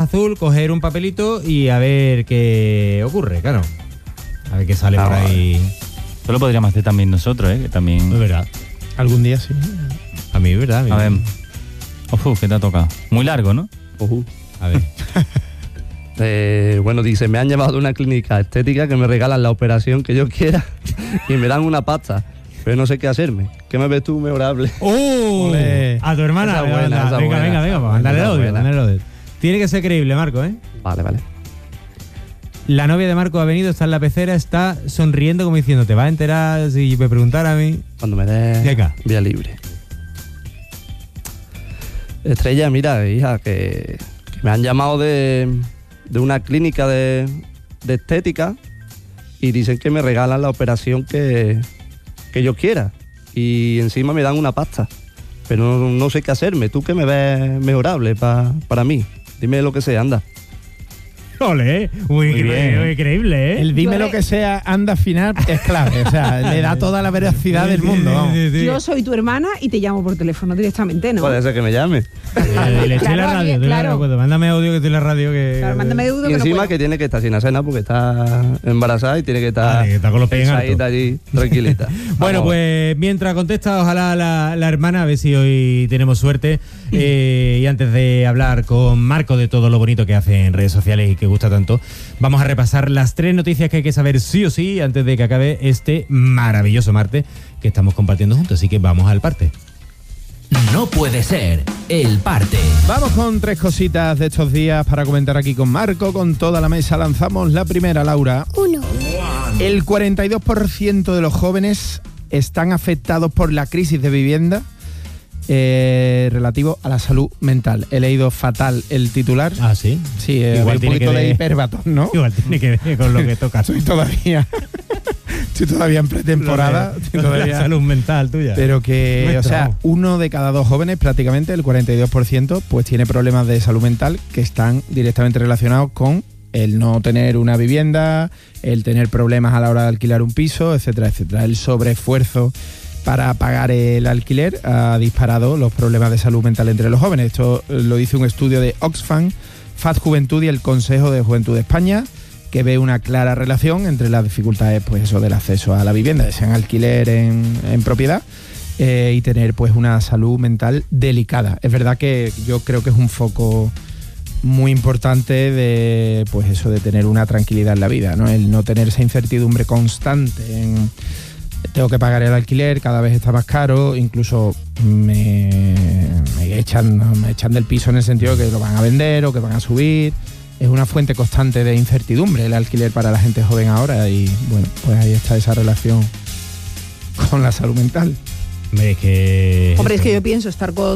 azul, coger un papelito y a ver qué ocurre, claro. A ver qué sale por ahí. Eso lo podríamos hacer también nosotros, que también... Es verdad. Algún día sí. A mí, ¿verdad? A ver. ¿Qué te ha tocado? Muy largo, ¿no? A ver. Bueno, dice, me han llamado de una clínica estética que me regalan la operación que yo quiera y me dan una pasta, pero no sé qué hacerme. ¿Qué me ves tú, mejorable? A tu hermana. Esa buena, esa venga, buena. venga, mándale el audio, Buena. mándale el audio. Tiene que ser creíble, Marco, ¿eh? Vale. La novia de Marco ha venido, está en la pecera, está sonriendo como diciendo, ¿te vas a enterar si me preguntara a mí? Cuando me des Venga. vía libre. Estrella, mira, hija, que me han llamado de una clínica de estética y dicen que me regalan la operación que yo quiera y encima me dan una pasta, pero no sé qué hacerme. Tú que me ves mejorable para mí, dime lo que sea, anda. Ole, muy increíble, ¿eh? El dime lo que sea, anda final, es clave. O sea, le da toda la veracidad del mundo. Vamos. Yo soy tu hermana y te llamo por teléfono directamente, ¿no? Puede ser que me llame. Le estoy en la radio, claro. Mándame audio que estoy en la radio. Claro, mándame audio Y que no encima puedo. que tiene que estar sin hacer nada porque está embarazada y tiene que estar Está con los pies en alto. pensadita allí, tranquilita. Bueno, Vamos. pues mientras contesta, ojalá la hermana, a ver si hoy tenemos suerte. Y antes de hablar con Marco de todo lo bonito que hace en redes sociales y que gusta tanto, vamos a repasar las 3 noticias que hay que saber sí o sí antes de que acabe este maravilloso martes que estamos compartiendo juntos. Así que vamos al parte. No puede ser, el parte. Vamos con 3 cositas de estos días para comentar aquí con Marco, con toda la mesa. Lanzamos la primera, Laura. 1. El 42% de los jóvenes están afectados por la crisis de vivienda relativo a la salud mental. He leído fatal el titular. Ah, sí. Sí, Igual un tiene poquito que de ver- hiperbatón, ¿no? Igual tiene que ver con lo que toca. Estoy todavía en pretemporada. Estoy La todavía- salud mental tuya. Pero que, Me he o sea, entrado. 1 de cada 2 jóvenes, prácticamente el 42%, pues tiene problemas de salud mental que están directamente relacionados con el no tener una vivienda, el tener problemas a la hora de alquilar un piso, etcétera, etcétera. El sobreesfuerzo para pagar el alquiler ha disparado los problemas de salud mental entre los jóvenes. Esto lo dice un estudio de Oxfam, FAD Juventud y el Consejo de Juventud de España, que ve una clara relación entre las dificultades, pues eso, del acceso a la vivienda, ya sea en alquiler, en propiedad, y tener pues una salud mental delicada. Es verdad que yo creo que es un foco muy importante de pues eso, de tener una tranquilidad en la vida, ¿no? El no tener esa incertidumbre constante en tengo que pagar el alquiler, cada vez está más caro, incluso me echan del piso en el sentido de que lo van a vender o que van a subir. Es una fuente constante de incertidumbre el alquiler para la gente joven ahora y bueno, pues ahí está esa relación con la salud mental. Hombre, es que yo pienso estar con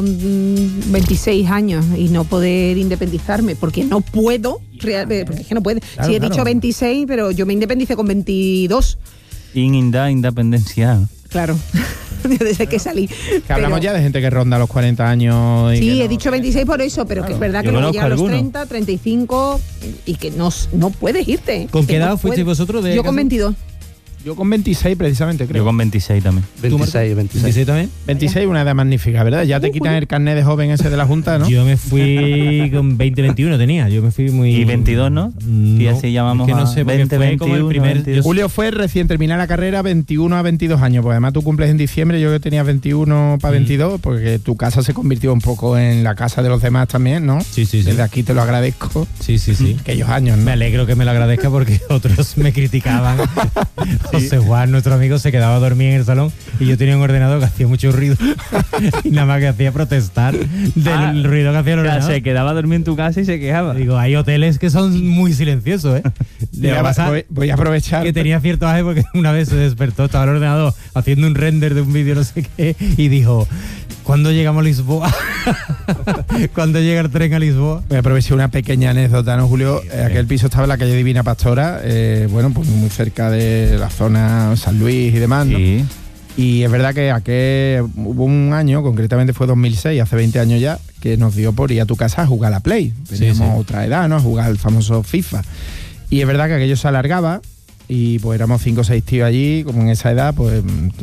26 años y no poder independizarme porque no puedo, porque es que no puede. Claro, Sí, he claro. dicho 26, pero yo me independicé con 22. Independencia. Claro, desde que salí. Que hablamos ya de gente que ronda los 40 años. Y Sí, que he no- dicho 26 por eso, pero que es verdad Yo que luego conozco llegan los alguno. 30, 35 y que no puedes irte. ¿Con Que qué no edad fuisteis puedes. vosotros de Yo casa? con 22. Yo con 26 precisamente, creo. Yo con 26 también. 26. 26 también. 26, una edad magnífica, ¿verdad? Ya te quitan el carnet de joven ese de la Junta, ¿no? Yo me fui con 20, 21 tenía. Yo me fui muy... Y 22, ¿no? No, Y así llamamos es que no a sé, porque 20, fue como el 21, primer... 22. Julio fue recién terminar la carrera 21 a 22 años, porque además tú cumples en diciembre, yo que tenía 21 para 22, porque tu casa se convirtió un poco en la casa de los demás también, ¿no? Sí, sí, sí. Desde aquí te lo agradezco, Sí, sí, sí. aquellos años, Me ¿no? alegro que me lo agradezca porque otros me criticaban. José Juan, nuestro amigo, se quedaba dormido en el salón y yo tenía un ordenador que hacía mucho ruido y nada más que hacía protestar del ruido que hacía el ordenador. Se quedaba dormido en tu casa y se quejaba. Digo, hay hoteles que son muy silenciosos, ¿eh? Le va a pasar Voy a aprovechar. que tenía cierto aje porque una vez se despertó, estaba el ordenador haciendo un render de un vídeo no sé qué y dijo, ¿cuándo llegamos a Lisboa? ¿Cuándo llega el tren a Lisboa? Voy a aprovechar una pequeña anécdota, ¿no, Julio? Aquel piso estaba en la calle Divina Pastora, bueno, pues muy cerca de la zona San Luis y demás, ¿no? Sí. Y es verdad que hubo un año, concretamente fue 2006, hace 20 años ya, que nos dio por ir a tu casa a jugar a la Play. Teníamos sí. otra edad, ¿no? A jugar al famoso FIFA. Y es verdad que aquello se alargaba y pues éramos 5 o 6 tíos allí, como en esa edad, pues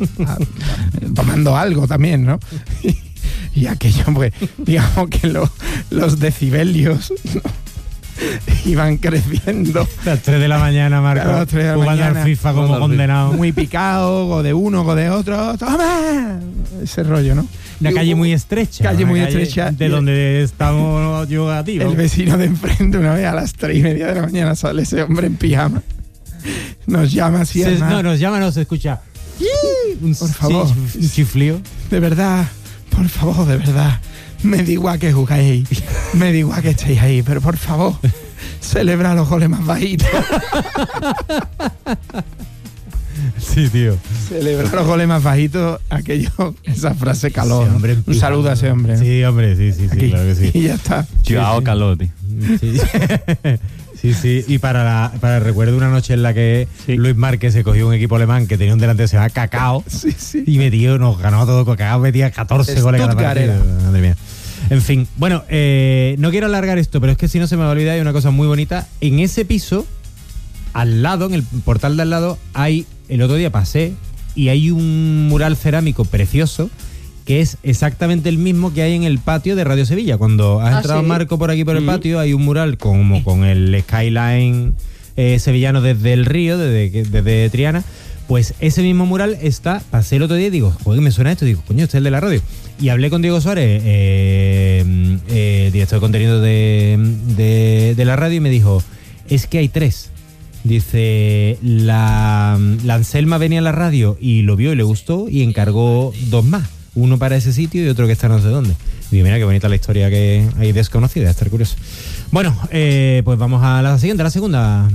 tomando algo también, ¿no? Y aquello, pues, digamos que los decibelios, ¿no? iban creciendo. A las 3 de la mañana, Marco, Claro, a las 3 de la jugando mañana. al FIFA como Jugando al condenado. Muy picado, go de uno, go de otro. ¡Toma! Ese rollo, ¿no? Una Y calle hubo- muy estrecha. Calle una muy estrecha. De Y donde estamos yo a ti. el vecino de enfrente, una vez a las 3:30 de la mañana, sale ese hombre en pijama. Nos llama así, además. No, nos llama, nos escucha. Un Por favor. un chiflío. De verdad, por favor, de verdad. Me da igual que jugáis, me da igual que estéis ahí, pero por favor, celebra los goles más bajitos. Sí, tío. Celebra los goles más bajitos, esa frase caló. Ese ¿no? hombre en Un pijama. saludo a ese hombre. ¿no? Sí, hombre, sí, Aquí. claro que sí. Y ya está. Chao, sí. Calote. Sí. Sí. Y para el recuerdo de una noche en la que Sí. Luis Márquez se cogió un equipo alemán que tenía un delantero que se llama Cacao Sí. y nos ganó a todo. Cacao metía 14 goles cada Stuttgart partido. era. Madre mía. En fin, bueno, no quiero alargar esto, pero es que si no se me va a olvidar, hay una cosa muy bonita. En ese piso, al lado, en el portal de al lado, el otro día pasé y hay un mural cerámico precioso que es exactamente el mismo que hay en el patio de Radio Sevilla. Cuando has entrado, ¿sí? Marco, por aquí por el patio, hay un mural como con el skyline sevillano desde el río, desde Triana. Pues ese mismo mural pasé el otro día y digo, joder, me suena esto. Digo, coño, este es el de la radio. Y hablé con Diego Suárez, director de contenido de la radio, y me dijo, es que hay 3. Dice, la Anselma venía a la radio y lo vio y le gustó y encargó 2 más. Uno para ese sitio y otro que está no sé dónde. Y digo, mira qué bonita la historia que hay desconocida, estar curioso. Bueno, pues vamos a la siguiente, la segunda.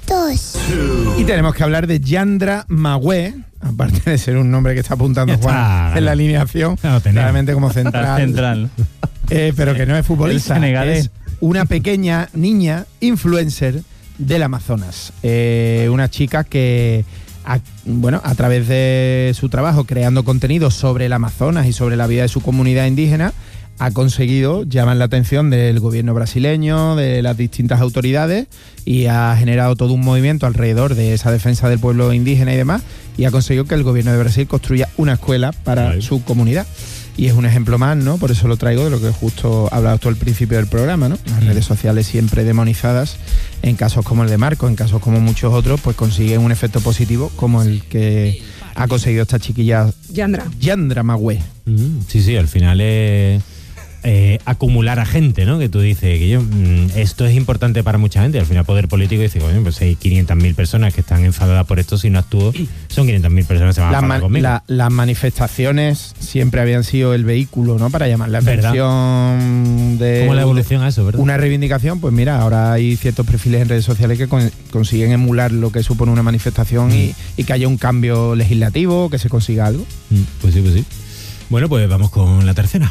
Y tenemos que hablar de Yandra Magüe, aparte de ser un nombre que está apuntando Ya está, Juan en la alineación, Ya lo tenemos. claramente como Está central. central. Pero que no es futbolista, El senegalés. es una pequeña niña influencer del Amazonas. Una chica que, a través de su trabajo creando contenido sobre el Amazonas y sobre la vida de su comunidad indígena, ha conseguido llamar la atención del gobierno brasileño, de las distintas autoridades, y ha generado todo un movimiento alrededor de esa defensa del pueblo indígena y demás, y ha conseguido que el gobierno de Brasil construya una escuela para Vale. su comunidad. Y es un ejemplo más, ¿no? Por eso lo traigo, de lo que justo hablabas tú al principio del programa, ¿no? Las redes sociales siempre demonizadas, en casos como el de Marco, en casos como muchos otros, pues consiguen un efecto positivo como el que ha conseguido esta chiquilla Yandra Magüe. Sí, al final es acumular a gente, ¿no? Que tú dices que esto es importante para mucha gente. Al final poder político dice, coño, pues hay 500.000 personas que están enfadadas por esto, si no actúo, son 500.000 personas que se van a enfadar conmigo. Las manifestaciones siempre habían sido el vehículo, ¿no? Para llamar la ¿Verdad? atención de ¿Cómo la evolución a eso, verdad? una reivindicación. Pues mira, ahora hay ciertos perfiles en redes sociales que consiguen emular lo que supone una manifestación y que haya un cambio legislativo, que se consiga algo. Pues sí. Bueno, pues vamos con la tercera.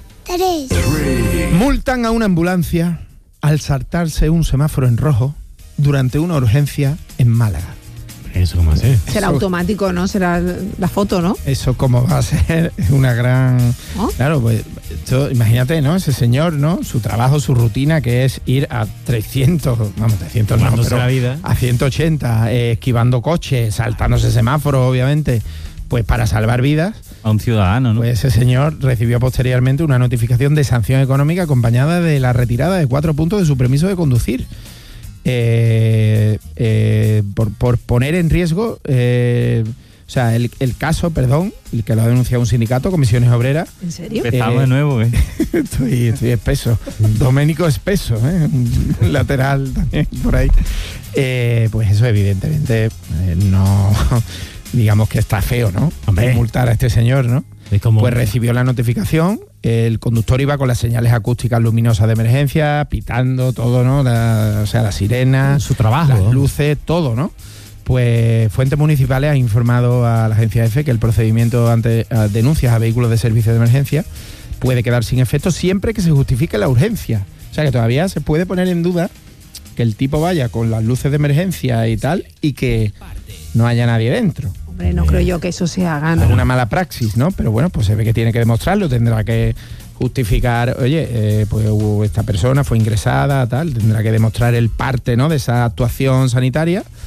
Multan a una ambulancia al saltarse un semáforo en rojo durante una urgencia en Málaga. Eso cómo hace. Será Eso- automático, ¿no? Será la foto, ¿no? Eso como va a ser una gran... ¿No? Claro, pues esto, imagínate, ¿no? Ese señor, ¿no? Su trabajo, su rutina, que es ir a 300 no, Tomándose pero la vida. a 180, esquivando coches, saltándose semáforos, obviamente, pues para salvar vidas. A un ciudadano, ¿no? Pues ese señor recibió posteriormente una notificación de sanción económica acompañada de la retirada de 4 puntos de su permiso de conducir. Por poner en riesgo, o sea, el caso, perdón, el que lo ha denunciado un sindicato, Comisiones Obreras. ¿En serio? Empezamos de nuevo, ¿eh? Estoy espeso. Doménico Espeso, un lateral también por ahí. Pues eso, evidentemente, no. Digamos que está feo, ¿no? Hombre. Multar a este señor, ¿no? Es como... Pues recibió la notificación, el conductor iba con las señales acústicas luminosas de emergencia, pitando todo, ¿no? O sea, las sirenas, su trabajo, las ¿no? luces, todo, ¿no? Pues fuentes municipales han informado a la agencia EFE que el procedimiento ante denuncias a vehículos de servicio de emergencia puede quedar sin efecto siempre que se justifique la urgencia. O sea, que todavía se puede poner en duda que el tipo vaya con las luces de emergencia y tal y que no haya nadie dentro. Hombre, no creo yo que eso se haga, ¿no? Una mala praxis, ¿no? Pero bueno, pues se ve que tiene que demostrarlo, tendrá que justificar, oye, pues esta persona fue ingresada, tal, tendrá que demostrar el parte, ¿no? De esa actuación sanitaria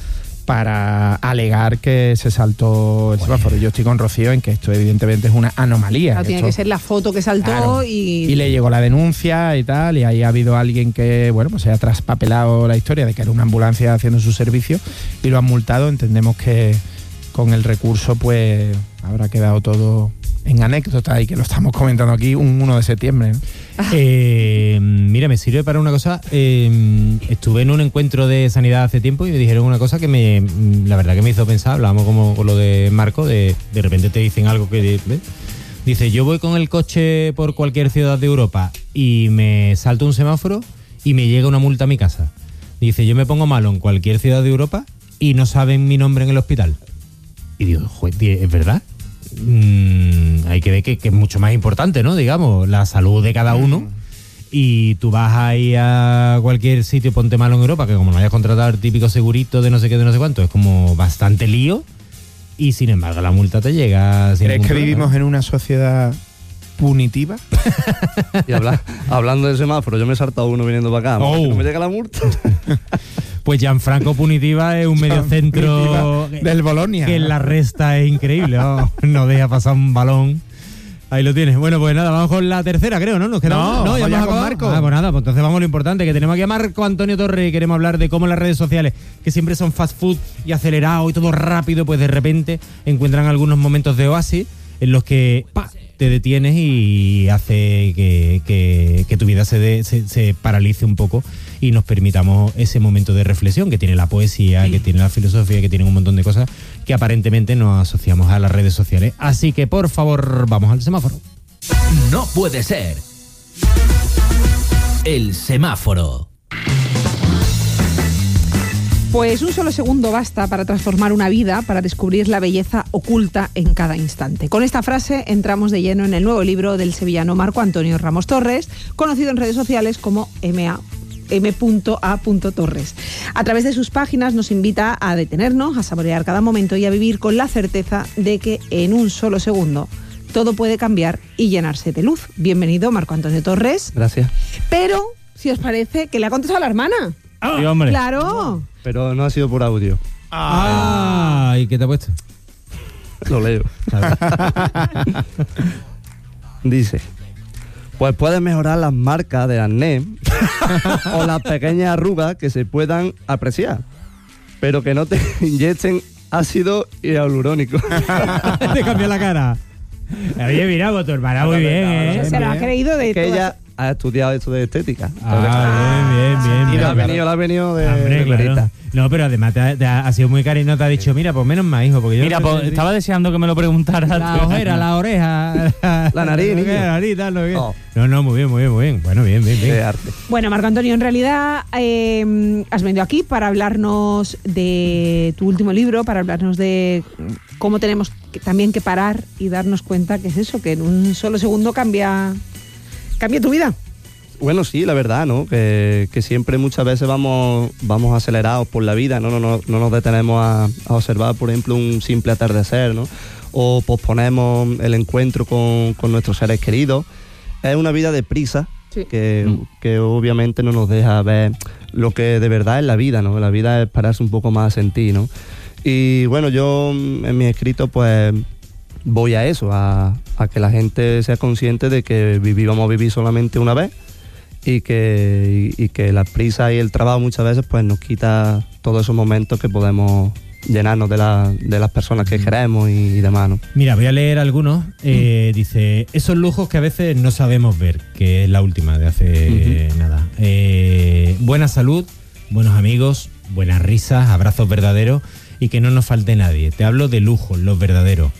para alegar que se saltó el semáforo. Yo estoy con Rocío en que esto evidentemente es una anomalía. Claro, tiene que ser la foto que saltó. Claro. Y le llegó la denuncia y tal, y ahí ha habido alguien que, bueno, pues se ha traspapelado la historia de que era una ambulancia haciendo su servicio y lo han multado. Entendemos que con el recurso pues habrá quedado todo en anécdota y que lo estamos comentando aquí un 1 de septiembre, ¿no? Mira, me sirve para una cosa. Estuve en un encuentro de sanidad hace tiempo y me dijeron una cosa que la verdad que me hizo pensar. Hablábamos como con lo de Marco, de repente te dicen algo que... ¿ves? Dice, yo voy con el coche por cualquier ciudad de Europa y me salto un semáforo y me llega una multa a mi casa. Dice, yo me pongo malo en cualquier ciudad de Europa y no saben mi nombre en el hospital. Y digo, joder, ¿es verdad? Hay que ver que es mucho más importante, ¿no? Digamos, la salud de cada uno. Y tú vas ahí a cualquier sitio, ponte malo en Europa, que como no vayas a contratar típico segurito de no sé qué, de no sé cuánto, es como bastante lío. Y sin embargo la multa te llega sin ¿Crees que problema? vivimos en una sociedad punitiva? Y hablando de semáforo, yo me he saltado uno viniendo para acá. Oh. ¿No me llega la multa? Pues Gianfranco Punitiva es un mediocentro del Bolonia. que en la resta es increíble, no deja pasar un balón. Ahí lo tienes. Bueno, pues nada, vamos con la tercera, creo, ¿no? Nos quedamos. No, ya vaya hemos con acabado. Marco. Pues nada, pues entonces vamos a lo importante, que tenemos aquí a Marco Antonio Torres y queremos hablar de cómo las redes sociales, que siempre son fast food y acelerado y todo rápido, pues de repente encuentran algunos momentos de oasis en los que te detienes y hace que tu vida se paralice un poco y nos permitamos ese momento de reflexión que tiene la poesía, que tiene la filosofía, que tiene un montón de cosas que aparentemente nos asociamos a las redes sociales. Así que, por favor, vamos al semáforo. No puede ser. El semáforo. pues un solo segundo basta para transformar una vida, para descubrir la belleza oculta en cada instante. Con esta frase entramos de lleno en el nuevo libro del sevillano Marco Antonio Ramos Torres, conocido en redes sociales como M.A. Torres. A través de sus páginas nos invita a detenernos, a saborear cada momento y a vivir con la certeza de que en un solo segundo todo puede cambiar y llenarse de luz. Bienvenido, Marco Antonio Torres. Gracias. Pero, si os parece, que le ha contestado la hermana. Sí, hombre. ¡Claro! Pero no ha sido por audio. ¿Y qué te ha puesto? Lo leo. Dice: pues puedes mejorar las marcas de acné o las pequeñas arrugas que se puedan apreciar, pero que no te inyecten ácido hialurónico. Te cambió la cara. Oye, mira, pues tu hermana muy bien, ¿eh? Se lo ha creído de Que todas. ella ha estudiado esto de estética. Bien. Y le ha venido de Hombre, claro. verita. No, pero además te ha sido muy cariñoso, te ha dicho, mira, pues menos mal, hijo, porque yo... Mira, pues, estaba deseando que me lo preguntaras. La ojera, la oreja... La nariz, lo que niño. es, la nariz, tal, lo que es. Oh. No, muy bien. Bueno, bien. De arte. Bueno, Marco Antonio, en realidad has venido aquí para hablarnos de tu último libro, para hablarnos de cómo tenemos también que parar y darnos cuenta que es eso, que en un solo segundo cambia tu vida. Bueno, sí, la verdad, ¿no? Que siempre muchas veces vamos acelerados por la vida, no nos detenemos a observar, por ejemplo, un simple atardecer, ¿no? O posponemos el encuentro con nuestros seres queridos. Es una vida de prisa, Sí. que obviamente no nos deja ver lo que de verdad es la vida, ¿no? La vida es pararse un poco más en ti, ¿no? Y bueno, yo en mi escrito pues voy a eso, a que la gente sea consciente de que vamos a vivir solamente una vez y que la prisa y el trabajo muchas veces pues nos quita todos esos momentos que podemos llenarnos de las personas que queremos y demás, ¿no? Mira, voy a leer algunos. Dice, esos lujos que a veces no sabemos ver, que es la última de hace nada. Buena salud, buenos amigos, buenas risas, abrazos verdaderos y que no nos falte nadie. Te hablo de lujos, los verdaderos.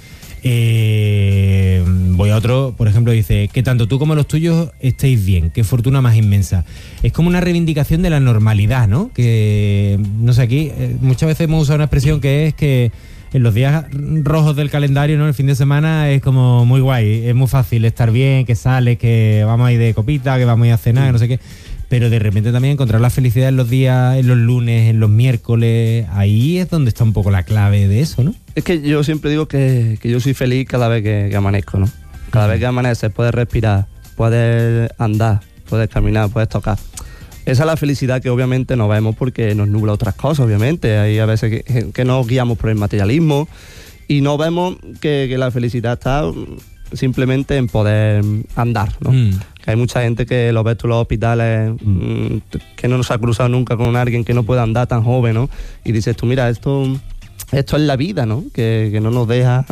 Voy a otro, por ejemplo, dice que tanto tú como los tuyos estéis bien, qué fortuna más inmensa. Es como una reivindicación de la normalidad, ¿no? Que, no sé, aquí muchas veces hemos usado una expresión que es que en los días rojos del calendario, ¿no? El fin de semana es como muy guay, es muy fácil estar bien, que sales, que vamos a ir de copita, que vamos a ir a cenar, que no sé qué. Pero de repente también encontrar la felicidad en los días, en los lunes, en los miércoles, ahí es donde está un poco la clave de eso, ¿no? Es que yo siempre digo que yo soy feliz cada vez que amanezco, ¿no? Cada vez que amanece puedes respirar, puedes andar, puedes caminar, puedes tocar. esa es la felicidad que obviamente no vemos porque nos nubla otras cosas, obviamente. Hay a veces que nos guiamos por el materialismo y no vemos que la felicidad está simplemente en poder andar, ¿no? Que hay mucha gente que lo ves tú en los hospitales, que no nos ha cruzado nunca con alguien que no pueda andar tan joven, ¿no? Y dices tú, mira, esto es la vida, ¿no? Que no nos deja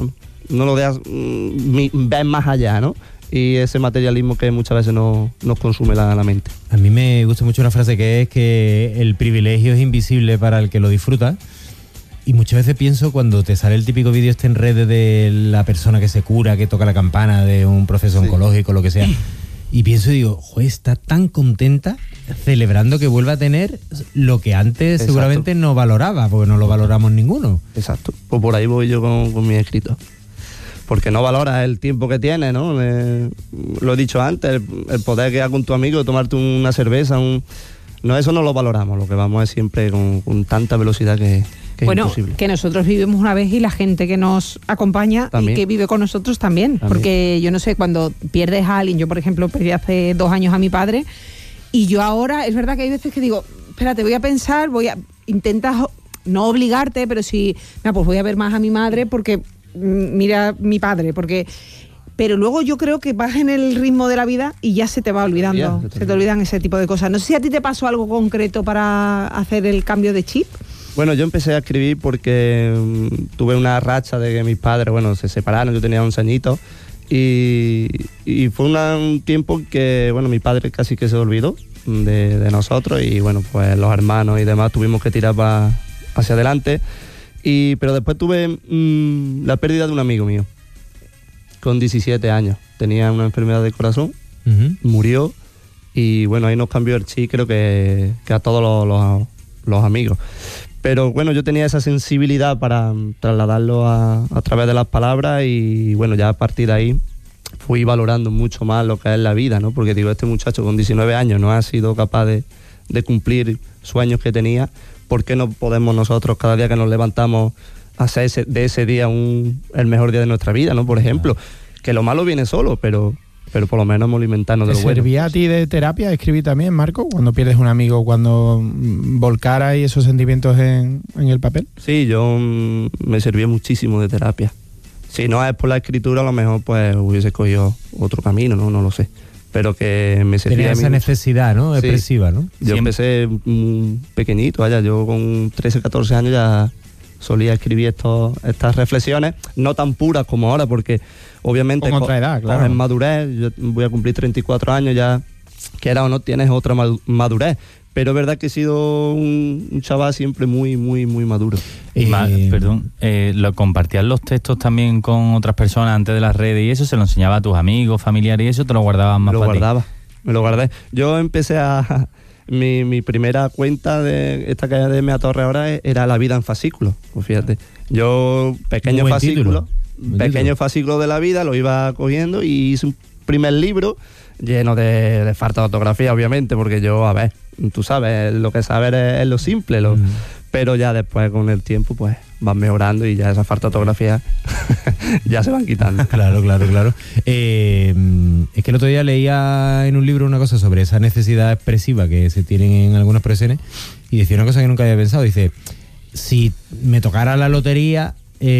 ver más allá, ¿no? Y ese materialismo que muchas veces nos consume la mente. A mí me gusta mucho una frase que es que el privilegio es invisible para el que lo disfruta. Y muchas veces pienso cuando te sale el típico vídeo en redes de la persona que se cura, que toca la campana de un proceso oncológico, lo que sea, y pienso y digo, joder, está tan contenta celebrando que vuelva a tener lo que antes seguramente no valoraba, porque no lo valoramos ninguno. Exacto, pues por ahí voy yo con mi escrito. Porque no valoras el tiempo que tienes, ¿no? Lo he dicho antes, el poder quedar con tu amigo, tomarte una cerveza, no, eso no lo valoramos, lo que vamos es siempre con tanta velocidad que bueno, es imposible. Que nosotros vivimos una vez y la gente que nos acompaña también. Y que vive con nosotros también. Porque yo no sé, cuando pierdes a alguien, yo por ejemplo perdí hace 2 años a mi padre y yo ahora, es verdad que hay veces que digo, espérate, voy a pensar, intentas no obligarte, pero sí, pues voy a ver más a mi madre porque mira mi padre, pero luego yo creo que vas en el ritmo de la vida y ya se te va olvidando, se te olvidan ese tipo de cosas. No sé si a ti te pasó algo concreto para hacer el cambio de chip. Bueno, yo empecé a escribir porque tuve una racha de que mis padres, se separaron, yo tenía 11 añitos y fue un tiempo que, mi padre casi que se olvidó de nosotros y, pues los hermanos y demás tuvimos que tirar hacia adelante. Pero después tuve la pérdida de un amigo mío, con 17 años. Tenía una enfermedad de corazón, murió y, ahí nos cambió el chip, creo que a todos los amigos. Pero yo tenía esa sensibilidad para trasladarlo a través de las palabras y ya a partir de ahí fui valorando mucho más lo que es la vida, ¿no? Porque digo, este muchacho con 19 años no ha sido capaz de cumplir sueños que tenía. ¿Por qué no podemos nosotros cada día que nos levantamos hacer de ese día el mejor día de nuestra vida, ¿no? Por ejemplo, que lo malo viene solo, pero por lo menos hemos alimentarnos de lo bueno. ¿Servía a ti de terapia escribir también, Marco? Cuando pierdes un amigo, cuando volcara ahí esos sentimientos en el papel. Sí, yo me servía muchísimo de terapia. Si no es por la escritura, a lo mejor pues hubiese cogido otro camino, ¿no? No lo sé. Pero que me servía. Tenía esa necesidad, ¿no? Sí. Expresiva, ¿no? Yo empecé pequeñito, yo con 13, 14 años ya solía escribir estas reflexiones, no tan puras como ahora, porque obviamente con otra edad, claro. En madurez, yo voy a cumplir 34 años ya, quiera o no, tienes otra madurez. Pero es verdad que he sido un chaval siempre muy, muy, muy maduro. ¿Lo compartías los textos también con otras personas antes de las redes y eso? ¿Se lo enseñaba a tus amigos, familiares y eso? ¿Te lo guardabas más para ti? Me lo guardé. Yo empecé mi primera cuenta de esta que hay de Mea Torre ahora era La vida en fascículos. Pues fíjate, yo pequeños fascículos de la vida lo iba cogiendo y hice un primer libro lleno de falta de ortografía, obviamente, porque yo, tú sabes, lo que saber es lo simple, pero ya después con el tiempo pues van mejorando y ya esa falta de ortografía ya se van quitando. Claro. Es que el otro día leía en un libro una cosa sobre esa necesidad expresiva que se tienen en algunas profesiones y decía una cosa que nunca había pensado. Dice, si me tocara la lotería,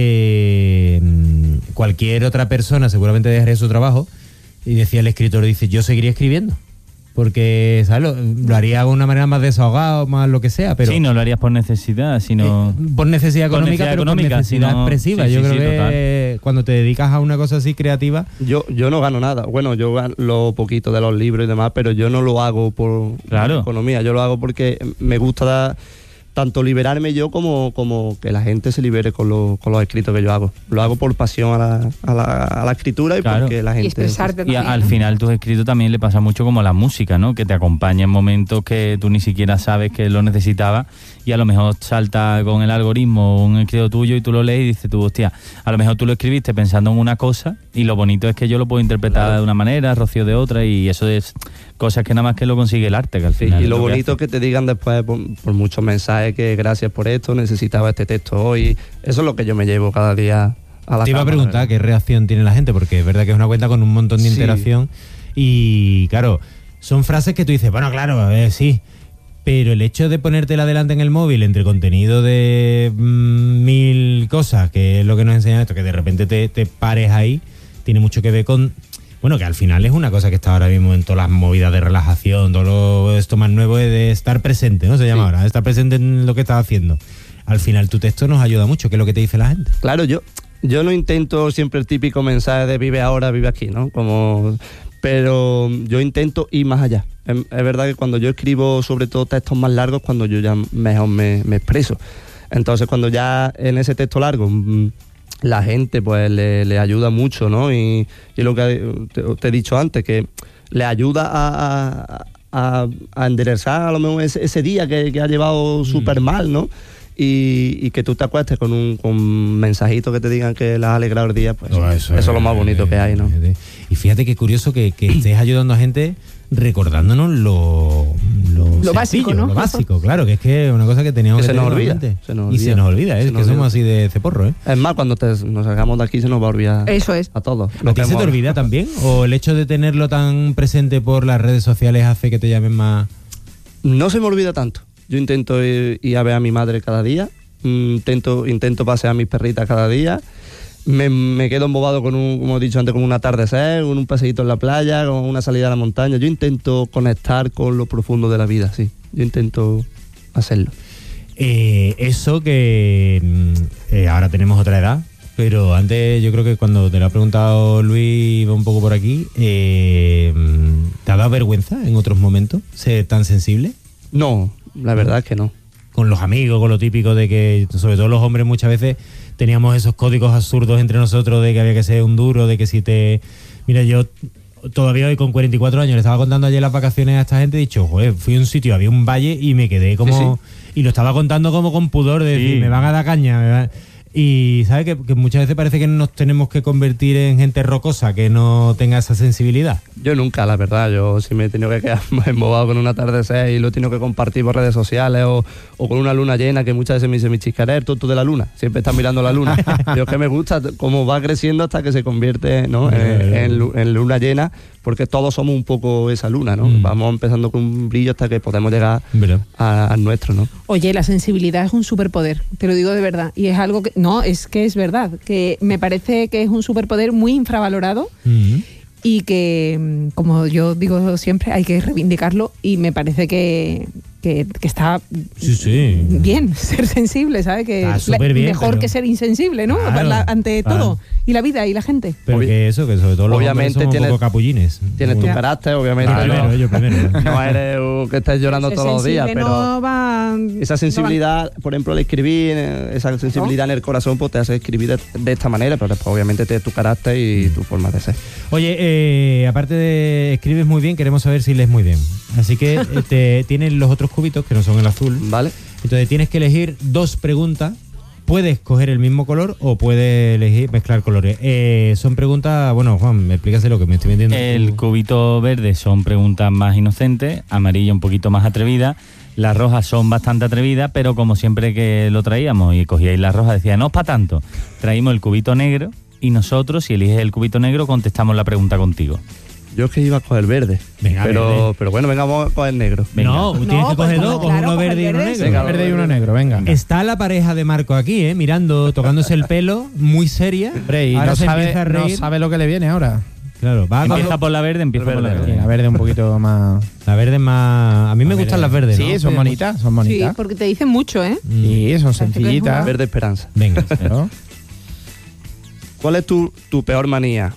cualquier otra persona seguramente dejaría su trabajo. Y decía el escritor, dice, yo seguiría escribiendo. Porque, ¿sabes? Lo haría de una manera más desahogada, más lo que sea, pero... Sí, no lo harías por necesidad, sino... por necesidad económica, pero por necesidad expresiva. Sí, yo creo que total. Cuando te dedicas a una cosa así creativa... Yo no gano nada. Bueno, yo gano lo poquito de los libros y demás, pero yo no lo hago por economía. Yo lo hago porque me gusta tanto liberarme yo como que la gente se libere con los escritos que yo hago. Lo hago por pasión a la escritura y porque la gente... Y expresarte también, al final tus escritos también le pasa mucho como la música, ¿no? Que te acompaña en momentos que tú ni siquiera sabes que lo necesitabas y a lo mejor salta con el algoritmo un escrito tuyo y tú lo lees y dices tú, hostia, a lo mejor tú lo escribiste pensando en una cosa y lo bonito es que yo lo puedo interpretar de una manera, Rocío de otra, y eso es cosas que nada más que lo consigue el arte, que al final... y lo bonito es que te digan después por muchos mensajes que gracias por esto, necesitaba este texto hoy. Eso es lo que yo me llevo cada día a la Te iba a preguntar qué reacción tiene la gente, porque es verdad que es una cuenta con un montón de interacción y claro, son frases que tú dices, bueno, claro, sí, Pero el hecho de ponértela delante en el móvil entre contenido de 1000 cosas, que es lo que nos enseña esto, que de repente te pares ahí, tiene mucho que ver con... Bueno, que al final es una cosa que está ahora mismo en todas las movidas de relajación, todo esto más nuevo es de estar presente, ¿no? Se llama ahora, estar presente en lo que estás haciendo. Al final tu texto nos ayuda mucho, que es lo que te dice la gente. Claro, yo no intento siempre el típico mensaje de vive ahora, vive aquí, ¿no? Pero yo intento ir más allá. Es verdad que cuando yo escribo sobre todo textos más largos, cuando yo ya mejor me expreso. Entonces cuando ya en ese texto largo la gente pues le ayuda mucho, ¿no? Y lo que te he dicho antes, que le ayuda a enderezar a lo mejor ese día que ha llevado súper mal, ¿no? Y que tú te acuestes con un mensajito que te digan que le has alegrado el día, pues eso es lo más bonito que hay, ¿no? Y fíjate qué curioso que estés ayudando a gente recordándonos lo básico, ¿no? Lo básico, claro, que es que es una cosa que teníamos que se nos tener en olvida. mente. Se nos y se nos olvida, es que somos así de ceporro, ¿eh? Es más, cuando nos salgamos de aquí se nos va a olvidar. Eso es. A todos. ¿A ti se te olvida también? ¿O el hecho de tenerlo tan presente por las redes sociales hace que te llamen más...? No se me olvida tanto. Yo intento ir a ver a mi madre cada día, intento pasear a mis perritas cada día, me quedo embobado como he dicho antes, con un atardecer, con un paseíto en la playa, con una salida a la montaña. Yo intento conectar con lo profundo de la vida, sí. Yo intento hacerlo. Eso que ahora tenemos otra edad, pero antes yo creo que cuando te lo ha preguntado Luis, iba un poco por aquí, ¿te ha dado vergüenza en otros momentos ser tan sensible? No, la verdad es que no. Con los amigos, con lo típico de que, sobre todo los hombres, muchas veces teníamos esos códigos absurdos entre nosotros de que había que ser un duro, de que si te... Mira, yo todavía hoy con 44 años le estaba contando ayer las vacaciones a esta gente, he dicho, joder, fui a un sitio, había un valle y me quedé como... Sí. Y lo estaba contando como con pudor de decir, me van a dar caña, Y ¿sabes? Que muchas veces parece que nos tenemos que convertir en gente rocosa, que no tenga esa sensibilidad. Yo nunca, la verdad. Yo sí me he tenido que quedar embobado con un atardecer y lo he tenido que compartir por redes sociales o con una luna llena, que muchas veces me dice mi chiscarer, tonto de la luna. Siempre estás mirando la luna. Yo es que me gusta cómo va creciendo hasta que se convierte, ¿no? en luna llena, porque todos somos un poco esa luna, ¿no? Vamos empezando con un brillo hasta que podemos llegar al nuestro, ¿no? Oye, la sensibilidad es un superpoder, te lo digo de verdad. Y es algo que... No, es que es verdad, que me parece que es un superpoder muy infravalorado y que, como yo digo siempre, hay que reivindicarlo y me parece que está bien ser sensible, ¿sabes? Que bien, mejor que ser insensible, ¿no? Claro, ante todo. Y la vida y la gente. Pero que sobre todo los hombres somos un poco capullines. Tienes tu carácter, obviamente. Yo primero. No eres que estés llorando todos los días, pero esa sensibilidad, por ejemplo, al escribir, esa sensibilidad en el corazón, pues te hace escribir de esta manera, pero después obviamente tienes tu carácter y tu forma de ser. Oye, aparte de escribes muy bien, queremos saber si lees muy bien. Así que tienes los otros cubitos, que no son el azul. Vale. Entonces tienes que elegir 2 preguntas. Puedes coger el mismo color o puedes elegir mezclar colores. Son preguntas... Bueno, Juan, explícase lo que me estoy metiendo. El cubito verde son preguntas más inocentes, amarilla un poquito más atrevida, las rojas son bastante atrevidas, pero como siempre que lo traíamos y cogíais la roja, decía, no es para tanto. Traímos el cubito negro y nosotros, si eliges el cubito negro, contestamos la pregunta contigo. Yo es que iba a coger verde. Venga, pero bueno, venga, vamos a coger negro. Venga. No, tienes que coger dos, uno verde y uno negro. Venga, verde y uno negro, venga. Está la pareja de Marco aquí, mirando, tocándose el pelo, muy seria. Hombre, y no sabe lo que le viene ahora. Claro, empieza por la verde, empieza por la verde. La verde un poquito más... La verde es más... A mí me gustan las verdes, ¿no? Sí, son bonitas, son bonitas. Sí, porque te dicen mucho, ¿eh? Sí, son sencillitas. Verde esperanza. Venga. ¿No? ¿Cuál es tu peor manía?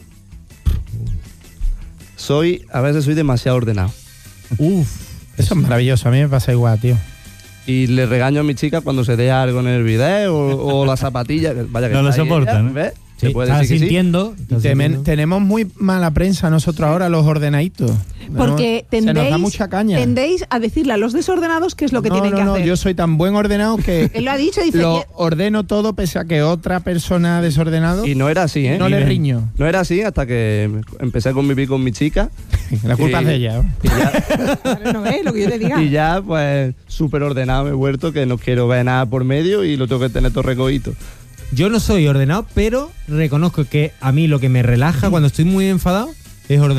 A veces soy demasiado ordenado. Eso es maravilloso, a mí me pasa igual, tío. Y le regaño a mi chica cuando se deja algo en el video o la zapatilla. Vaya que no lo soporta, ¿no? ¿Ves? Sí, estás sintiendo. Tenemos muy mala prensa nosotros ahora, los ordenaditos. Porque se nos da mucha caña. Tendéis a decirle a los desordenados qué es lo que tienen que hacer. No, yo soy tan buen ordenado que él lo ha dicho, dice, lo ordeno todo pese a que otra persona desordenado. Y no era así, ¿eh? No le riño. No era así hasta que empecé a convivir con mi chica. La culpa es de ella. No es lo que yo te diga. Y ya, pues, súper ordenado me he vuelto, que no quiero ver nada por medio y lo tengo que tener todo recogido. Yo no soy ordenado, pero reconozco que a mí lo que me relaja cuando estoy muy enfadado es ordenar.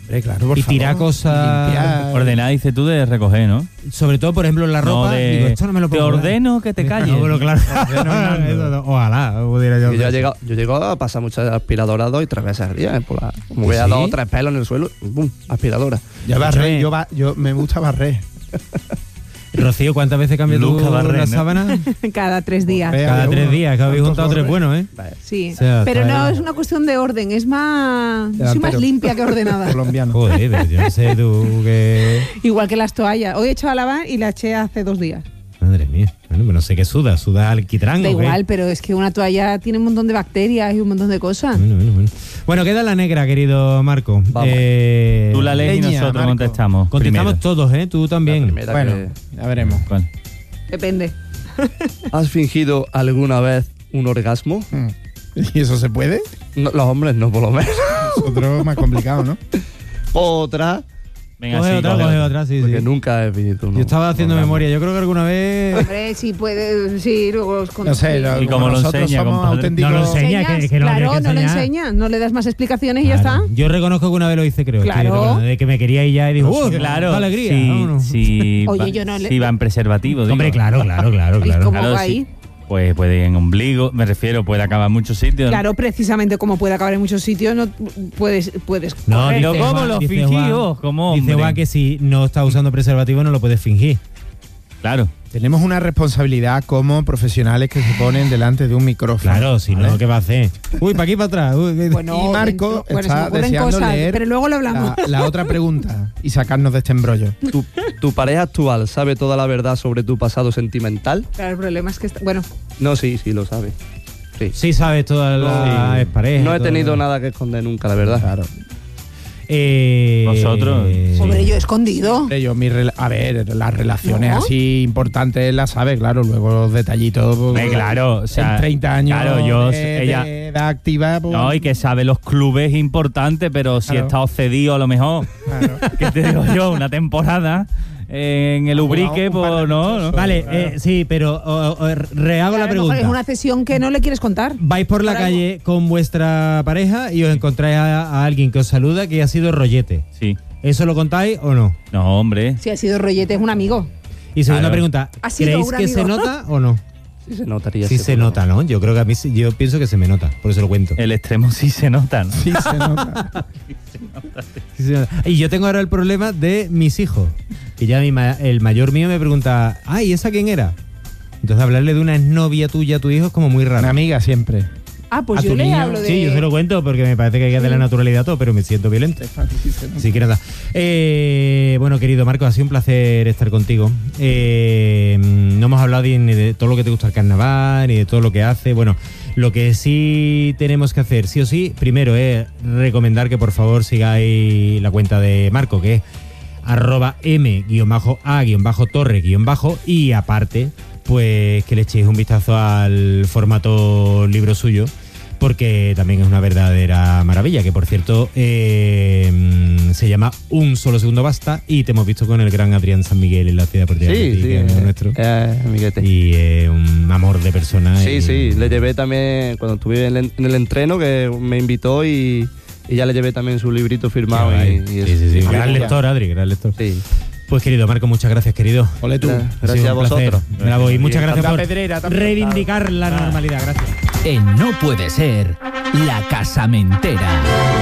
Claro, por y favor. tirar cosas. Limpiar. Ordenar, dices tú, de recoger, ¿no? Sobre todo, por ejemplo, la ropa. No, Digo, esto no me lo te puedo quedar. ordeno que te calles. No, bueno, claro. Eso no. Ojalá pudiera yo. Yo llego a pasar muchas aspiradoras 2 y 3 veces al día. Como ¿Sí? vea 2 o 3 pelos en el suelo, ¡bum! Aspiradora. Yo barré, yo me gusta barrer. Rocío, ¿cuántas veces cambias tú Luca Barré, la ¿no? sábana? Cada 3 días. Cada 3 días, que habéis ¿Cuántos juntado 3 sobres? buenos, ¿eh? Sí, O sea, pero está no ahí. es una cuestión de orden, es más... Soy más Delantero. limpia que ordenada. Colombiano. Joder, pero yo no sé tú que... Igual que las toallas. Hoy he hecho a lavar y la eché hace 2 días. Madre mía. Bueno, pues no sé qué suda alquitrán Da o qué. igual, pero es que una toalla tiene un montón de bacterias y un montón de cosas. Bueno, queda la negra, querido Marco. Vamos. Tú la lees y Leña, nosotros Marco. contestamos. Contestamos primero. todos, ¿eh? Tú La también. primera Bueno, que- ya veremos. ¿Cuál? Depende. ¿Has fingido alguna vez un orgasmo? ¿Y eso se puede? No, los hombres no, por lo menos. Nosotros más complicado, ¿no? Otra, Venga, Coge sí, otra, coge coge otra. otra, sí, porque sí. nunca he visto uno. Yo estaba haciendo memoria. Yo creo que alguna vez... Hombre, sí puede, sí, luego os No sé, ¿Y cómo lo nosotros enseña, somos compadre? auténticos... No lo enseña, que no claro, tienes que no lo enseñar. enseñas, no le das más explicaciones y ya Claro. está. Yo reconozco que una vez lo hice, creo. Claro. Estoy recordando, de que me quería ir ya y digo, Claro, qué alegría. sí, vámonos. sí, Oye, va, yo no le- sí va en preservativo. digo. Hombre, claro. ¿Y cómo Claro, va sí. ahí? Pues puede en ombligo, me refiero, puede acabar en muchos sitios. Claro, precisamente como puede acabar en muchos sitios, no puedes No, correr. Pero dice ¿cómo Juan- lo dice fingí Juan- vos? Como Dice hombre. Juan que si no estás usando preservativo no lo puedes fingir. Claro. Tenemos una responsabilidad como profesionales que se ponen delante de un micrófono. Claro, si ¿vale? no, ¿qué va a hacer? Uy, para aquí, para atrás. Uy, Bueno, Y Marco bueno, se me está ocurren deseando cosas, leer pero luego lo hablamos. la otra pregunta y sacarnos de este embrollo. ¿Tu pareja actual sabe toda la verdad sobre tu pasado sentimental? Claro, el problema es que bueno, No, sí, lo sabe. Sí. Sí sabes todas las exparejas. No he todas tenido las- nada que esconder nunca, la verdad. Claro. Vosotros. hombre, yo he escondido. Yo, a ver, las relaciones ¿No? así importantes las sabe, claro. Luego los detallitos. Pues, Claro, o sea, en 30 años claro, yo, de ella, edad activa. Pues, no, y que sabe los clubes importantes, pero si Claro. he estado cedido a lo mejor, claro. ¿qué te digo yo? Una temporada en el Ubrique, un par de pues no, minutos. no. Vale, Claro. sí, pero rehago Claro, la a lo mejor pregunta. es una cesión que no le quieres contar. Vais por la Por algo. calle con vuestra pareja y os encontráis a alguien que os saluda que ha sido rollete. Sí. ¿Eso lo contáis o no? No, hombre. Si ha sido rollete, es un amigo. Y segunda Claro. pregunta, Ha sido ¿creéis un que se amigo. nota o no? Sí se notaría. Sí se seguro. nota, ¿no? Yo creo que a mí yo pienso que se me nota, por eso lo cuento. El extremo sí se nota, ¿no? Sí, se nota. Sí se nota. Y yo tengo ahora el problema de mis hijos, que ya el mayor mío me pregunta, ay, ¿esa quién era? Entonces hablarle de una exnovia tuya a tu hijo es como muy raro. Una amiga siempre. Ah, pues ¿A yo tu le niño? hablo de... Sí, yo se lo cuento porque me parece que hay que darle naturalidad a todo, pero me siento violento. Así que nada. Bueno, querido Marco, ha sido un placer estar contigo. No hemos hablado ni de todo lo que te gusta el carnaval, ni de todo lo que hace. Bueno, lo que sí tenemos que hacer, sí o sí, primero es recomendar que por favor sigáis la cuenta de Marco, que es @m_a_torre_ y aparte, pues que le echéis un vistazo al formato libro suyo, porque también es una verdadera maravilla, que por cierto se llama Un solo segundo basta, y te hemos visto con el gran Adrián San Miguel en la ciudad deportiva Sí, Atleti, sí. que es amigo nuestro, Amiguete. y un amor de persona. Sí, y- sí, le llevé también, cuando estuve en el entreno, que me invitó y ya le llevé también su librito firmado. Qué guay. y eso. Sí, sí, sí. Gran Maravilla. lector, Adri, gran lector. Sí. Pues querido Marco, muchas gracias, querido. Ole tú. Ha Gracias sido a un placer. vosotros. Bravo, y muchas gracias Tanta por pedrera también. reivindicar la normalidad. Gracias. En No Puede Ser, La Casamentera.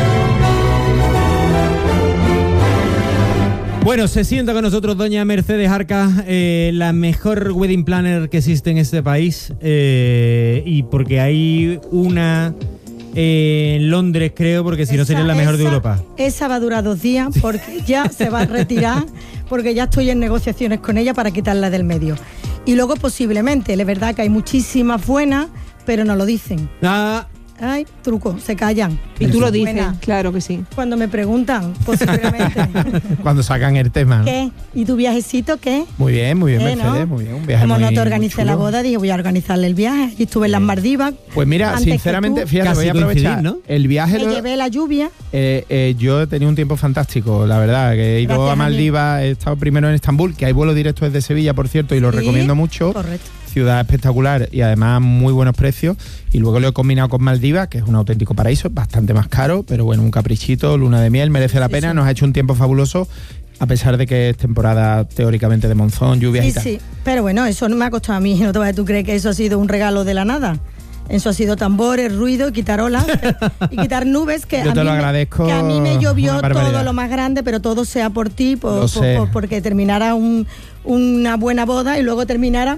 Bueno, se sienta con nosotros doña Mercedes Arca, la mejor wedding planner que existe en este país, y porque hay una en Londres, creo, porque si no sería la mejor de Europa. Esa va a durar 2 días porque ya se va a retirar, porque ya estoy en negociaciones con ella para quitarla del medio. Y luego posiblemente, es verdad que hay muchísimas buenas, pero no lo dicen. Ah, Ay, truco, se callan. Y tú lo dices, Buena. claro que sí. Cuando me preguntan, posiblemente, Cuando sacan el tema. ¿no? ¿qué? ¿Y tu viajecito qué? Muy bien, Mercedes, ¿no? muy bien. Un viaje Como muy, no te muy organicé la chulo. boda, dije voy a organizarle el viaje. Allí estuve en las Maldivas. Pues mira, Antes que sinceramente, tú. fíjate, Casi voy a aprovechar. coincidir, ¿no? El viaje Me llevé la lluvia. yo he tenido un tiempo fantástico, la verdad, que he ido Gracias a a mí. Maldivas, he estado primero en Estambul, que hay vuelo directo desde Sevilla, por cierto, y lo Sí, recomiendo mucho. Correcto. ciudad espectacular y además muy buenos precios. Y luego lo he combinado con Maldivas, que es un auténtico paraíso, bastante más caro, pero bueno, un caprichito, luna de miel, merece la pena. Nos ha hecho un tiempo fabuloso, a pesar de que es temporada teóricamente de monzón, lluvias y tal. Sí, pero bueno, eso no me ha costado a mí. No te vayas, ¿tú crees que eso ha sido un regalo de la nada? Eso ha sido tambores, ruido, quitar olas y quitar nubes. Que yo te lo agradezco. Que a mí me llovió todo lo más grande, pero todo sea por ti, porque terminara una buena boda y luego terminara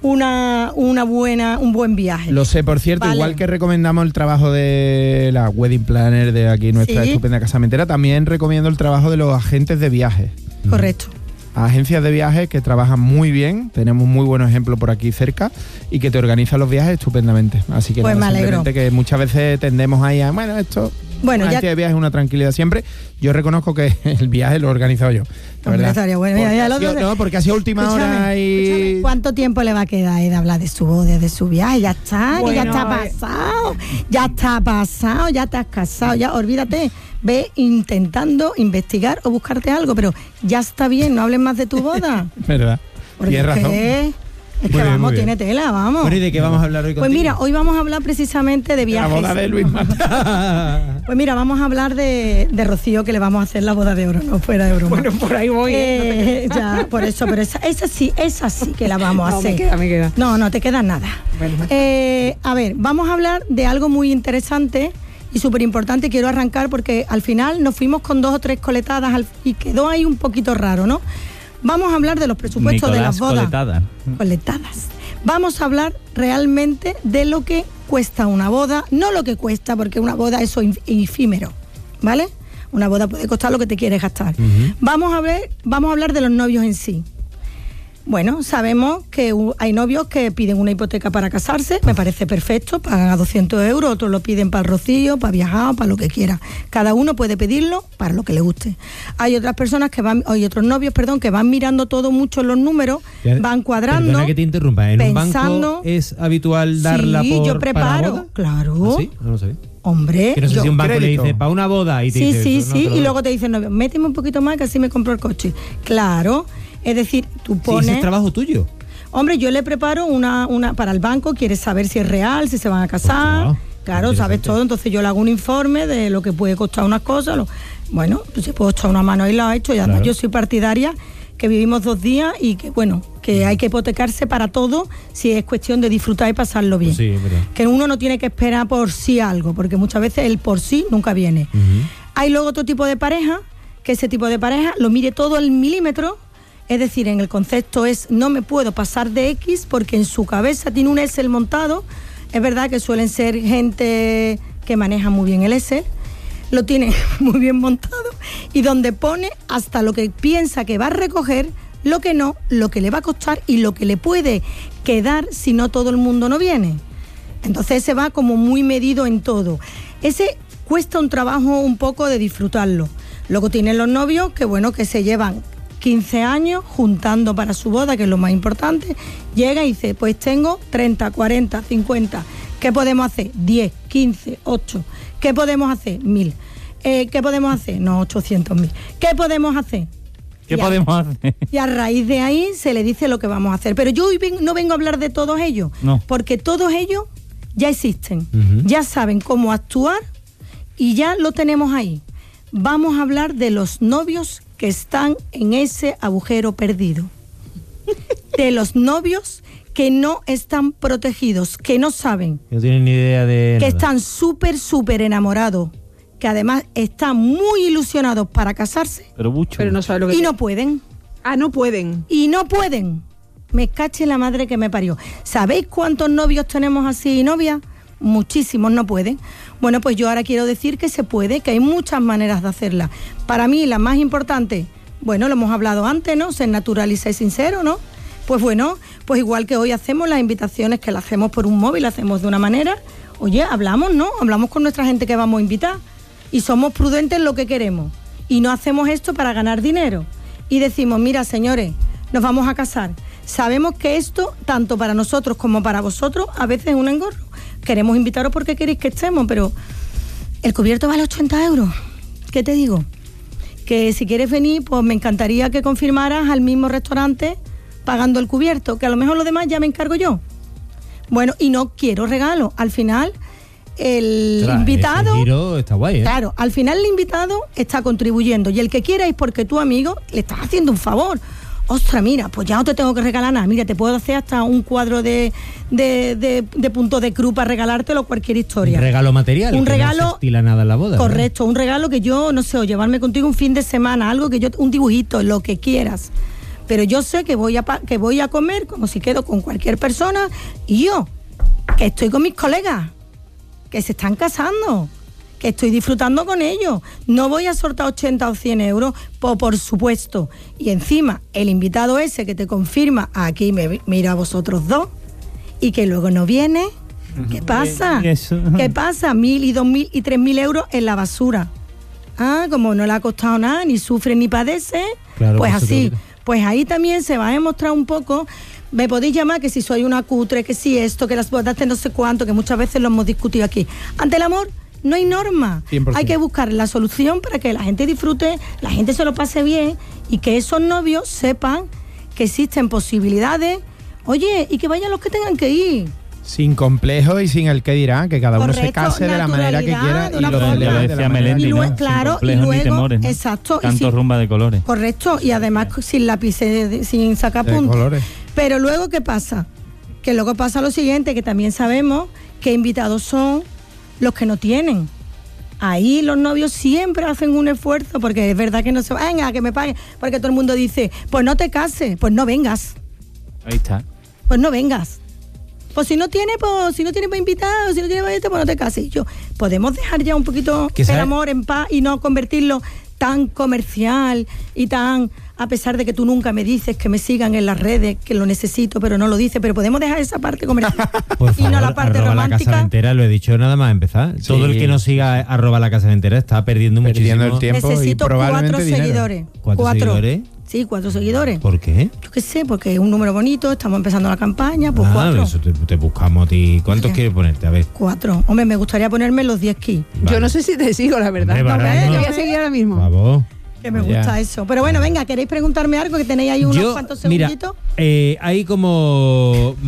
un buen viaje. Lo sé, por cierto, igual que recomendamos el trabajo de la wedding planner de aquí, nuestra estupenda casamentera, también recomiendo el trabajo de los agentes de viajes. Correcto. Agencias de viajes que trabajan muy bien, tenemos muy buenos ejemplos por aquí cerca y que te organizan los viajes estupendamente. Así que pues me alegro. Que muchas veces tendemos ahí a, una agencia de viajes es una tranquilidad siempre. Yo reconozco que el viaje lo he organizado yo. Porque ha sido última hora y... Escúchame, ¿cuánto tiempo le va a quedar de hablar de su boda, de su viaje? Ya está, bueno, que ya está pasado, ya te has casado, ya olvídate. Ve intentando investigar o buscarte algo, pero ya está bien, no hables más de tu boda. ¿Verdad? Tienes razón. Es que vamos, tiene tela, vamos. Bueno, ¿y de qué vamos a hablar hoy contigo? Pues mira, hoy vamos a hablar precisamente de viajes. La boda de Luis Mata. Pues mira, vamos a hablar de Rocío, que le vamos a hacer la boda de oro, no fuera de broma. Bueno, por ahí voy. Ya, por eso, pero esa sí que la vamos a hacer. Me queda. No te queda nada. Bueno. A ver, vamos a hablar de algo muy interesante y súper importante. Quiero arrancar porque al final nos fuimos con 2 o 3 coletadas y quedó ahí un poquito raro, ¿no? Vamos a hablar de los presupuestos de las bodas. Coletadas. Vamos a hablar realmente de lo que cuesta una boda, no lo que cuesta, porque una boda es efímero, ¿vale? Una boda puede costar lo que te quieres gastar. Vamos a hablar de los novios en sí. Bueno, sabemos que hay novios que piden una hipoteca para casarse, me parece perfecto, pagan a 200 euros, otros lo piden para el rocío, para viajar, para lo que quiera. Cada uno puede pedirlo para lo que le guste. Hay otras personas hay otros novios, que van mirando todo mucho en los números, van cuadrando. Perdona que te interrumpa, ¿en pensando, un banco es habitual darla sí, yo preparo, para boda? Claro. ¿Ah, sí? No lo sabía. Hombre, que no sé si un banco crédito. le dice para una boda y te dice sí, eso, y luego te dice el novio, méteme un poquito más que así me compro el coche. Claro, es decir, tú pones... Sí, ese es trabajo tuyo. Hombre, yo le preparo una para el banco, quieres saber si es real, si se van a casar. Pues claro, sabes todo, entonces yo le hago un informe de lo que puede costar unas cosas. Bueno, pues si puedo echar una mano y lo ha hecho. Y además yo soy partidaria que vivimos 2 días y que, bueno, que hay que hipotecarse para todo si es cuestión de disfrutar y pasarlo bien. Sí, que uno no tiene que esperar por sí algo, porque muchas veces el por sí nunca viene. Hay luego otro tipo de pareja, que ese tipo de pareja lo mire todo al milímetro. Es decir, en el concepto es no me puedo pasar de X porque en su cabeza tiene un Excel montado. Es verdad que suelen ser gente que maneja muy bien el Excel, lo tiene muy bien montado y donde pone hasta lo que piensa que va a recoger, lo que no, lo que le va a costar y lo que le puede quedar si no todo el mundo no viene. Entonces se va como muy medido en todo. Ese cuesta un trabajo un poco de disfrutarlo. Luego tienen los novios que, bueno, que se llevan 15 años juntando para su boda, que es lo más importante. Llega y dice, pues tengo 30, 40, 50. ¿Qué podemos hacer? 10, 15, 8. ¿Qué podemos hacer? 1000. ¿Qué podemos hacer? No, 800.000. ¿Qué podemos hacer? ¿Qué podemos hacer? Y a raíz de ahí se le dice lo que vamos a hacer. Pero yo hoy no vengo a hablar de todos ellos, porque todos ellos ya existen, ya saben cómo actuar y ya lo tenemos ahí. Vamos a hablar de los novios que están en ese agujero perdido. De los novios que no están protegidos, que no saben. No tienen ni idea de que nada. Están súper enamorados, que además están muy ilusionados para casarse. Pero mucho. Pero no saben lo que... Y no pueden. No pueden. Y no pueden. Me cache la madre que me parió. ¿Sabéis cuántos novios tenemos así y novias? Muchísimos no pueden. Bueno, pues yo ahora quiero decir que se puede, que hay muchas maneras de hacerla. Para mí la más importante, bueno, lo hemos hablado antes, ¿no? Ser natural y ser sincero, ¿no? Pues bueno, pues igual que hoy hacemos las invitaciones, que las hacemos por un móvil, las hacemos de una manera. Oye, hablamos, ¿no? Hablamos con nuestra gente que vamos a invitar y somos prudentes en lo que queremos. Y no hacemos esto para ganar dinero. Y decimos, mira, señores, nos vamos a casar. Sabemos que esto, tanto para nosotros como para vosotros, a veces es un engorro. Queremos invitaros porque queréis que estemos, pero el cubierto vale 80 euros. ¿Qué te digo? Que si quieres venir, pues me encantaría que confirmaras al mismo restaurante pagando el cubierto, que a lo mejor lo demás ya me encargo yo. Bueno, y no quiero regalo. Al final, el invitado... Ese giro está guay, ¿eh? Claro, al final el invitado está contribuyendo y el que quiera es porque tu amigo le estás haciendo un favor. Ostras, mira, pues ya no te tengo que regalar nada. Mira, te puedo hacer hasta un cuadro de punto de cruz para regalártelo, cualquier historia. Un regalo material, un que regalo, no se estila nada en la boda. correcto, un regalo que yo, no sé, o llevarme contigo un fin de semana, algo que yo, un dibujito, lo que quieras. Pero yo sé que voy a comer como si quedo con cualquier persona y yo, que estoy con mis colegas, que se están casando, que estoy disfrutando con ellos. No voy a soltar 80 o 100 euros, por supuesto. Y encima, el invitado ese que te confirma, aquí me mira a vosotros dos, y que luego no viene, ¿qué pasa? ¿Qué pasa? 1.000 y 2.000 y 3.000 euros en la basura. Ah, como no le ha costado nada, ni sufre ni padece, Claro, pues eso así. creo Pues ahí también se va a demostrar un poco. Me podéis llamar que si soy una cutre, que si esto, que las bodas de no sé cuánto, que muchas veces lo hemos discutido aquí. Ante el amor no hay norma. 100%. Hay que buscar la solución para que la gente disfrute, la gente se lo pase bien y que esos novios sepan que existen posibilidades. Oye, y que vayan los que tengan que ir. Sin complejo y sin el que dirán, que cada uno se Correcto, case de la manera que quiera naturalidad, y lo una celebre forma. de decía la manera Melendi, Y luego, ¿no? claro, Sin complejos y ni luego, temores, ¿no? exacto, y Canto sin- rumba de colores. Correcto, y además sin lápices, sin sacapuntas. colores. Pero luego, ¿qué pasa? Que luego pasa lo siguiente, que también sabemos que invitados son los que no tienen. Ahí los novios siempre hacen un esfuerzo, porque es verdad que no se venga, que me paguen, porque todo el mundo dice, pues no te cases, pues no vengas, Ahí está. pues no vengas. Pues si no tiene para invitados, si no tiene para esto, pues no te cases. Y yo, podemos dejar ya un poquito Que el sabe- amor en paz y no convertirlo tan comercial y tan, a pesar de que tú nunca me dices que me sigan en las redes, que lo necesito, pero no lo dice, pero podemos dejar esa parte comercial Por y no favor, la parte arroba la casa romántica. ventera, lo he dicho nada más empezar. Sí. Todo el que no siga arroba la casa ventera está perdiendo Perdiendo muchísimo. el tiempo y Necesito probablemente 4 dinero. seguidores. 4 seguidores. Sí, 4 seguidores. ¿Por qué? Yo qué sé, porque es un número bonito, estamos empezando la campaña, pues 4. Eso te buscamos a ti. ¿Cuántos Vale. quieres ponerte? A ver. 4. Hombre, me gustaría ponerme los 10 ki. Vale. Yo no sé si te sigo, la verdad. Hombre, No, para te uno. voy a seguir ahora mismo. Por favor. Que me Ya. gusta eso. Pero bueno, venga, ¿queréis preguntarme algo? Que tenéis ahí unos cuantos mira, segunditos. hay como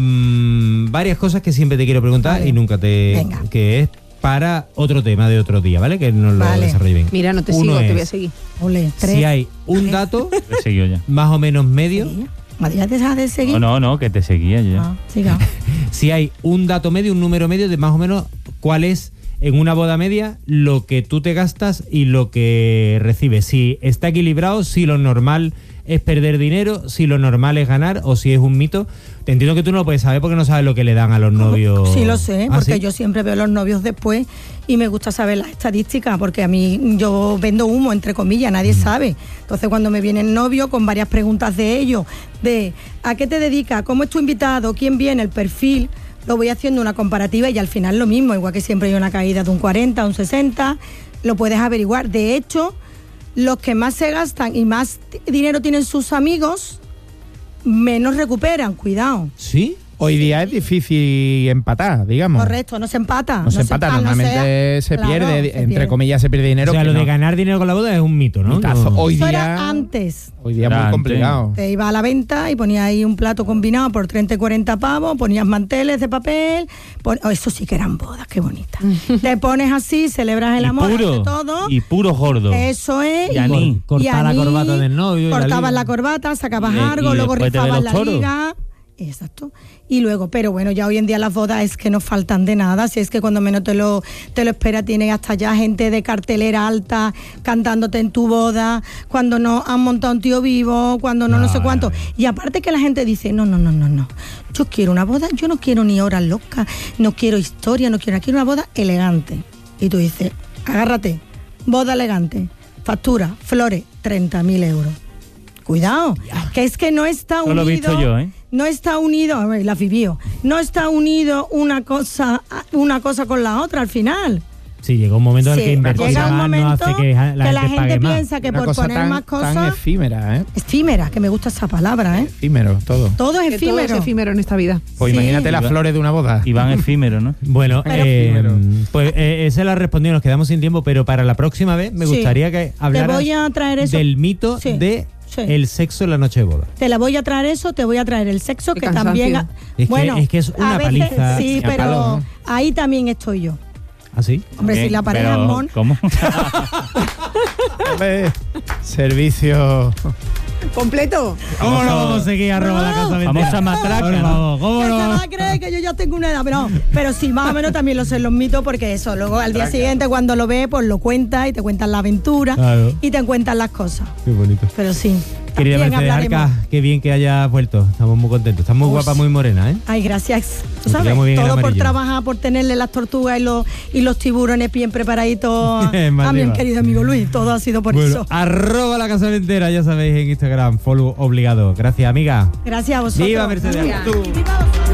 varias cosas que siempre te quiero preguntar Vale. y nunca te... Venga. Que es para otro tema de otro día, ¿vale? Que nos lo Vale. desarrolle bien. Mira, no te Uno sigo, te es, voy a seguir. Ole, 3. Si hay un dato Te siguió ya. más o menos medio, ¿Ya te dejas de seguir? No, que te seguía yo ya. Ah, siga. si hay un dato medio, un número medio de más o menos cuál es en una boda media lo que tú te gastas y lo que recibes. Si está equilibrado, si lo normal es perder dinero, si lo normal es ganar o si es un mito. Te entiendo que tú no lo puedes saber porque no sabes lo que le dan a los novios. Sí, lo sé, ¿Ah, porque sí? yo siempre veo los novios después y me gusta saber las estadísticas, porque a mí yo vendo humo, entre comillas, nadie sabe. Entonces, cuando me viene el novio con varias preguntas de ellos, de ¿a qué te dedicas? ¿Cómo es tu invitado? ¿Quién viene? El perfil. Lo voy haciendo una comparativa y al final lo mismo, igual que siempre hay una caída de un 40, un 60, lo puedes averiguar. De hecho, los que más se gastan y más dinero tienen sus amigos, menos recuperan, cuidado. ¿Sí? Hoy día es difícil empatar, digamos. Correcto, no se empata. No se empata, normalmente se claro, pierde, se entre pierde. comillas se pierde dinero. O sea, que lo de no. ganar dinero con la boda es un mito, ¿no? Mitazo. No. Hoy Eso día, era antes. hoy día es Era muy antes. complicado. Te iba a la venta y ponía ahí un plato combinado por 30 y 40 pavos, ponías manteles de papel, eso sí que eran bodas, qué bonitas. Te pones así, celebras el Y amor, puro, hace todo. y puro gordo. Eso es. Y anís. Cortar la anís, corbata del novio y la cortabas liga. la corbata, sacabas Y algo, luego después te ve rifabas los la toros. liga. Exacto. Y luego, pero bueno, ya hoy en día las bodas es que no faltan de nada. Si es que cuando menos te lo espera, tienes hasta ya gente de cartelera alta cantándote en tu boda, cuando no han montado un tío vivo, cuando no sé cuánto. Y aparte que la gente dice, no. Yo quiero una boda, yo no quiero ni horas locas, no quiero historia, quiero una boda elegante. Y tú dices, agárrate, boda elegante, factura, flores, 30.000 euros. Cuidado, que es que no está Eso lo unido. he visto yo, ¿eh? No está unido, a ver, la vivió. No está unido una cosa con la otra al final. Sí, llega un momento en el Sí, que invertir llega un más no momento hace que la gente pague más. piensa que Una por cosa poner tan, más tan cosas. efímera, ¿eh? Efímera, que me gusta esa palabra, ¿eh? Efímero, todo. Todo es Que todo efímero. es efímero en esta vida. Pues Sí. imagínate las flores de una boda. Y van efímeros, ¿no? Bueno, Pero- pues esa la respondió, nos quedamos sin tiempo, pero para la próxima vez me Sí. gustaría que hablaras voy a traer eso. del mito Sí. de Sí. el sexo en la noche de boda. Te la voy a traer eso, te voy a traer el sexo, Qué que cansancio. también... Es que es una a veces paliza. sí, Y a pero palo, ¿no? ahí también estoy yo. ¿Ah, sí? Hombre, si Bien, la pareja pero, es mon... ¿Cómo? Hombre, servicio. ¿Completo? ¿Cómo no vamos a seguir arroba la casa ventera? Famosa matraca, Por ¿no? favor, ¿cómo Que se no? va a creer que yo ya tengo una edad, pero sí, más o menos también lo sé los mitos, porque eso, luego al día siguiente cuando lo ves, pues lo cuentas y te cuentan la aventura Claro. y te cuentan las cosas. Qué bonito. Pero sí, Querida también Mercedes hablaremos. Arca, qué bien que hayas vuelto. Estamos muy contentos. Estás muy Pues- guapa, muy morena, ¿eh? Ay, gracias. Tú Te sabes, queda muy bien el todo por amarillo. trabajar, por tenerle las tortugas y los tiburones bien preparaditos a mi Maldita. querido amigo Luis. Todo ha sido por Bueno, eso. arroba la casa ventera, ya sabéis, en Instagram. Follow obligado. Gracias, amiga. Gracias a vosotros. Viva Mercedes Arca. Gracias. Y viva vosotros.